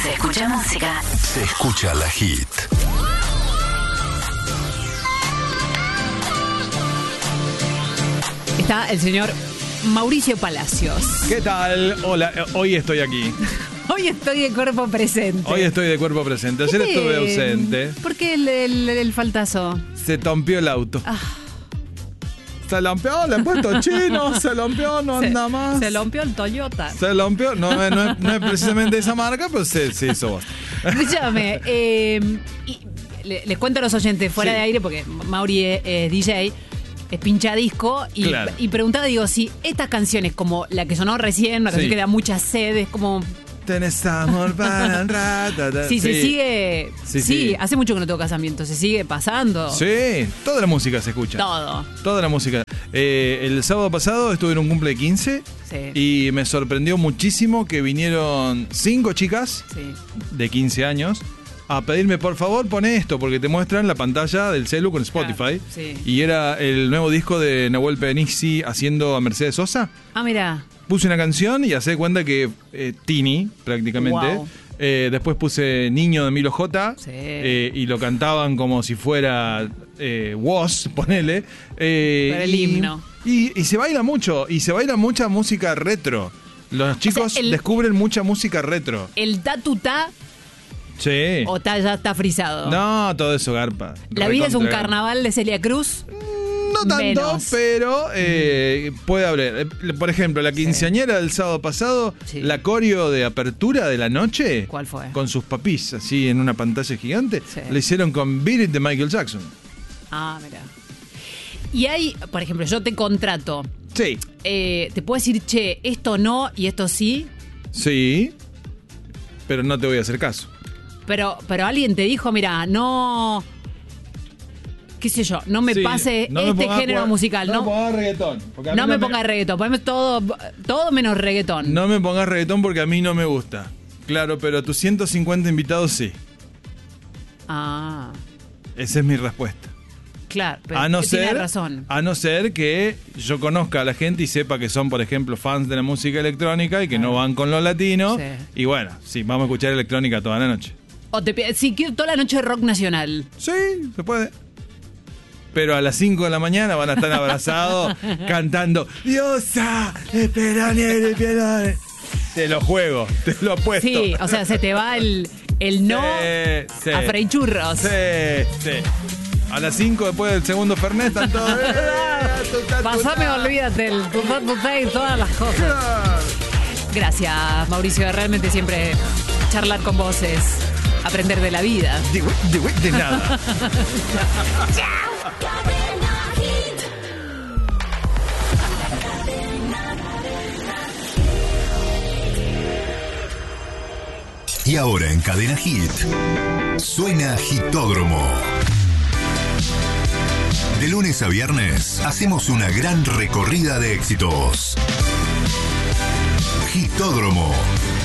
Se escucha música. Se escucha la hit. Está el señor Mauricio Palacios. ¿Qué tal? Hola, hoy estoy aquí. Hoy estoy de cuerpo presente. Hoy estoy de cuerpo presente. Ayer estuve ausente. ¿Por qué el faltazo? Se tompió el auto. Se lompió, le he puesto chino, se lompió, no anda más. Se lompió el Toyota. Se lompió, no es precisamente esa marca, pero se hizo vos. Escúchame, les cuento a los oyentes fuera de aire, porque Mauri es DJ, es pinchadisco, Claro. y preguntaba, digo, si estas canciones como la que sonó recién, una canción que da mucha sed, es como... Tenés amor para un rato. Si se sigue... Sí. Hace mucho que no tengo casamiento, se sigue pasando. Sí, toda la música se escucha. Todo. Toda la música. El sábado pasado estuve en un cumple de 15 y me sorprendió muchísimo que vinieron 5 chicas de 15 años a pedirme, por favor, pon esto, porque te muestran la pantalla del celu con Spotify. Claro, y era el nuevo disco de Nahuel Penisi haciendo a Mercedes Sosa. Ah, mira. Puse una canción y hace cuenta que Tini, prácticamente. Wow. Después puse Niño de Milo J. Sí. Y lo cantaban como si fuera Woz, ponele. Pero el himno. Y se baila mucho, y se baila mucha música retro. Los chicos descubren mucha música retro. ¿El tatutá Sí. o ya está frisado? No, todo eso garpa. ¿La vida es un Recontra garpa. carnaval de Celia Cruz? No tanto, Menos. pero puede haber. Por ejemplo, la quinceañera del sábado pasado, la coreo de apertura de la noche. ¿Cuál fue? Con sus papis, así en una pantalla gigante. Sí. Le hicieron con Beat It de Michael Jackson. Ah, mira. Y hay, por ejemplo, yo te contrato. Sí. Te puedo decir, che, esto no y esto sí. Sí. Pero no te voy a hacer caso. Pero alguien te dijo, mira, no... qué sé yo, no me pase no me este pongas género musical. No me pongas reggaetón. Porque a mí no me pongas reggaetón, poneme todo menos reggaetón. No me pongas reggaetón porque a mí no me gusta. Claro, pero a tus 150 invitados sí. Ah, Esa es mi respuesta. claro, pero A no tienes ser, razón. a no ser que yo conozca a la gente y sepa que son, por ejemplo, fans de la música electrónica y que no van con lo latino. Sí. Y bueno, sí, vamos a escuchar electrónica toda la noche. O si quiero toda la noche rock nacional. Sí, se puede. Pero a las 5 de la mañana van a estar abrazados cantando Diosa, esperane, esperane. Te lo juego, te lo apuesto. Sí, o sea, se te va el no Sí. a freichurros. Sí, sí. A las 5 después del segundo Fernet están todos. Pasame, olvídate, el tutá y todas las cosas. Gracias, Mauricio. Realmente siempre charlar con vos es aprender de la vida. De nada. Y ahora en Cadena Hit, suena Hitódromo. De lunes a viernes hacemos una gran recorrida de éxitos. Hitódromo.